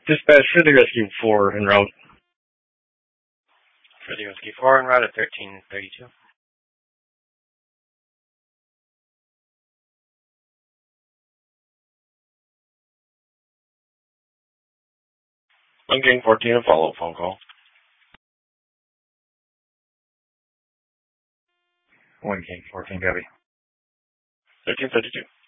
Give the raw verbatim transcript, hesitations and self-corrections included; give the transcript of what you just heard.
Dispatch Freddy Rescue four en route. Freddy Rescue four en route at thirteen thirty-two. one King fourteen, a follow-up phone call. one King fourteen, copy. thirteen thirty-two.